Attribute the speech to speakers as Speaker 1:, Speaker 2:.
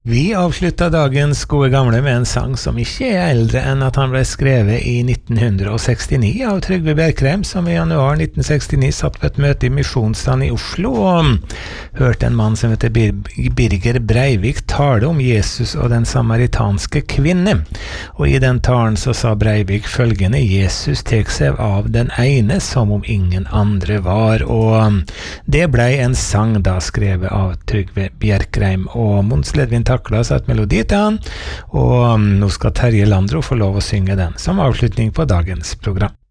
Speaker 1: Vi avslutta dagens gode gamle med en sang som ikke er eldre enn at han ble skrevet i 1969 av Trygve Bjerkreim, som i januar 1969 satt på et møte i Misjonsdagen i Oslo og hørte en mann som heter Birger Breivik tale om Jesus og den samaritanske kvinne. Og i den talen så sa Breivik følgende: Jesus tek seg av den ene som om ingen andre var, og det ble en sang da skrevet av Trygve Bjerkreim, og Mons Ledvin takla satt melodi til han, og nå skal Terje Landro få lov å synge den som avslutning på dagens program.